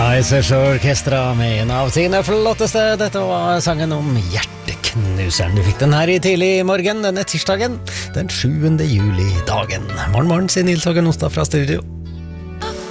Kaizers Orkestra med en av sine flotteste. Dette var sangen om hjerteknuseren. Du fikk den her i tidlig morgen, denne tirsdagen, den 7. juli dagen. Morgen, sin Nils Hågen Ostad fra studio.